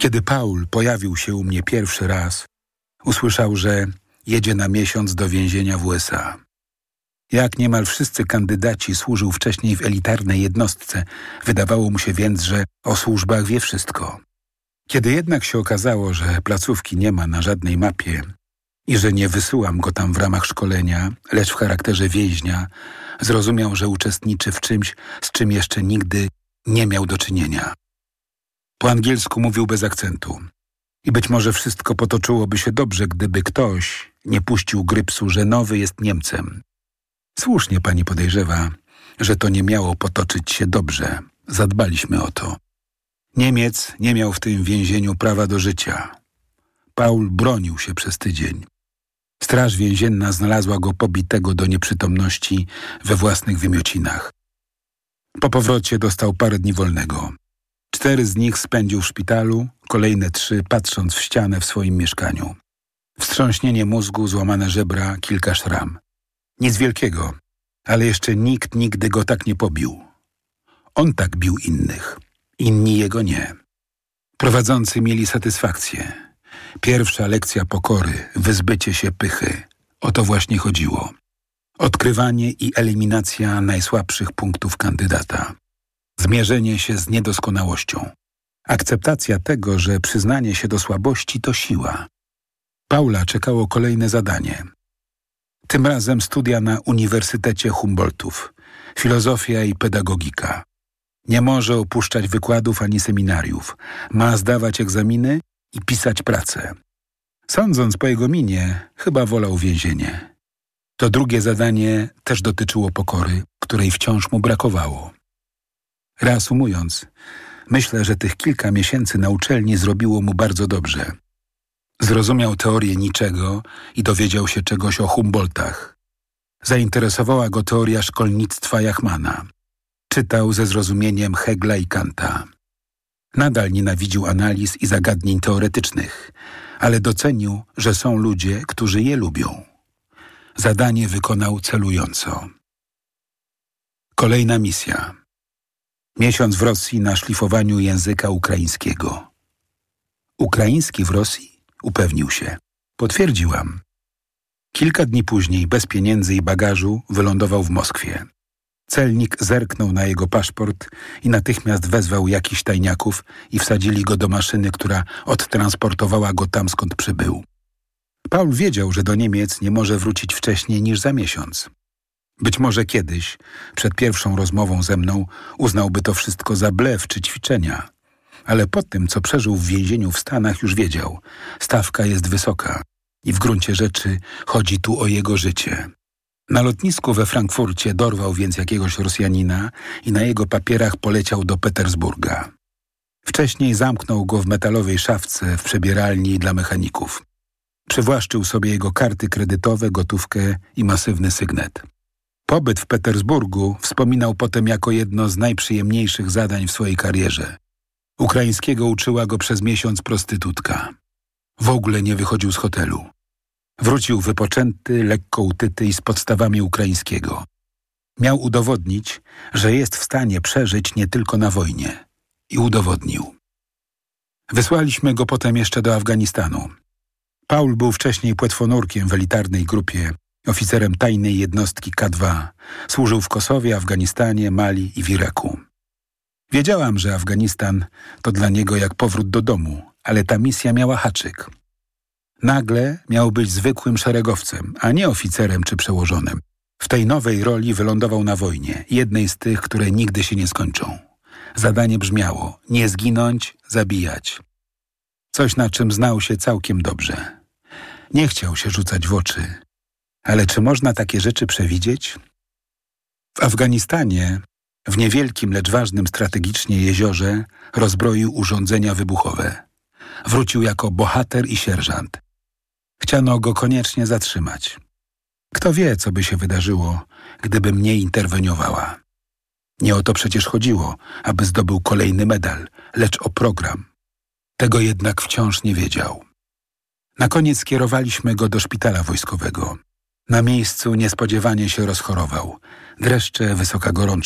Kiedy Paul pojawił się u mnie pierwszy raz, usłyszał, że jedzie na miesiąc do więzienia w USA. Jak niemal wszyscy kandydaci służył wcześniej w elitarnej jednostce, wydawało mu się więc, że o służbach wie wszystko. Kiedy jednak się okazało, że placówki nie ma na żadnej mapie i że nie wysyłam go tam w ramach szkolenia, lecz w charakterze więźnia, zrozumiał, że uczestniczy w czymś, z czym jeszcze nigdy nie miał do czynienia. Po angielsku mówił bez akcentu i być może wszystko potoczyłoby się dobrze, gdyby ktoś nie puścił grypsu, że nowy jest Niemcem. Słusznie pani podejrzewa, że to nie miało potoczyć się dobrze. Zadbaliśmy o to. Niemiec nie miał w tym więzieniu prawa do życia. Paul bronił się przez tydzień. Straż więzienna znalazła go pobitego do nieprzytomności we własnych wymiocinach. Po powrocie dostał parę dni wolnego. 4 z nich spędził w szpitalu, kolejne 3 patrząc w ścianę w swoim mieszkaniu. Wstrząśnienie mózgu, złamane żebra, kilka szram. Nic wielkiego, ale jeszcze nikt nigdy go tak nie pobił. On tak bił innych, inni jego nie. Prowadzący mieli satysfakcję. Pierwsza lekcja pokory, wyzbycie się pychy. O to właśnie chodziło. Odkrywanie i eliminacja najsłabszych punktów kandydata. Zmierzenie się z niedoskonałością. Akceptacja tego, że przyznanie się do słabości to siła. Paula czekało kolejne zadanie. Tym razem studia na Uniwersytecie Humboldtów. Filozofia i pedagogika. Nie może opuszczać wykładów ani seminariów. Ma zdawać egzaminy i pisać pracę. Sądząc po jego minie, chyba wolał więzienie. To drugie zadanie też dotyczyło pokory, której wciąż mu brakowało. Reasumując, myślę, że tych kilka miesięcy na uczelni zrobiło mu bardzo dobrze. Zrozumiał teorię niczego i dowiedział się czegoś o Humboldtach. Zainteresowała go teoria szkolnictwa Jachmana. Czytał ze zrozumieniem Hegla i Kanta. Nadal nienawidził analiz i zagadnień teoretycznych, ale docenił, że są ludzie, którzy je lubią. Zadanie wykonał celująco. Kolejna misja. Miesiąc w Rosji na szlifowaniu języka ukraińskiego. Ukraiński w Rosji? Upewnił się. Potwierdziłam. Kilka dni później, bez pieniędzy i bagażu, wylądował w Moskwie. Celnik zerknął na jego paszport i natychmiast wezwał jakichś tajniaków i wsadzili go do maszyny, która odtransportowała go tam, skąd przybył. Paul wiedział, że do Niemiec nie może wrócić wcześniej niż za miesiąc. Być może kiedyś, przed pierwszą rozmową ze mną, uznałby to wszystko za blef czy ćwiczenia. Ale po tym, co przeżył w więzieniu w Stanach, już wiedział. Stawka jest wysoka i w gruncie rzeczy chodzi tu o jego życie. Na lotnisku we Frankfurcie dorwał więc jakiegoś Rosjanina i na jego papierach poleciał do Petersburga. Wcześniej zamknął go w metalowej szafce w przebieralni dla mechaników. Przywłaszczył sobie jego karty kredytowe, gotówkę i masywny sygnet. Pobyt w Petersburgu wspominał potem jako jedno z najprzyjemniejszych zadań w swojej karierze. Ukraińskiego uczyła go przez miesiąc prostytutka. W ogóle nie wychodził z hotelu. Wrócił wypoczęty, lekko utyty i z podstawami ukraińskiego. Miał udowodnić, że jest w stanie przeżyć nie tylko na wojnie. I udowodnił. Wysłaliśmy go potem jeszcze do Afganistanu. Paul był wcześniej płetwonurkiem w elitarnej grupie, oficerem tajnej jednostki K2. Służył w Kosowie, Afganistanie, Mali i w Iraku. Wiedziałam, że Afganistan to dla niego jak powrót do domu, ale ta misja miała haczyk. Nagle miał być zwykłym szeregowcem, a nie oficerem czy przełożonym. W tej nowej roli wylądował na wojnie, jednej z tych, które nigdy się nie skończą. Zadanie brzmiało: nie zginąć, zabijać. Coś, na czym znał się całkiem dobrze. Nie chciał się rzucać w oczy. Ale czy można takie rzeczy przewidzieć? W Afganistanie, w niewielkim, lecz ważnym strategicznie jeziorze, rozbroił urządzenia wybuchowe. Wrócił jako bohater i sierżant. Chciano go koniecznie zatrzymać. Kto wie, co by się wydarzyło, gdybym nie interweniowała. Nie o to przecież chodziło, aby zdobył kolejny medal, lecz o program. Tego jednak wciąż nie wiedział. Na koniec skierowaliśmy go do szpitala wojskowego. Na miejscu niespodziewanie się rozchorował. Dreszcze, wysoka gorączka.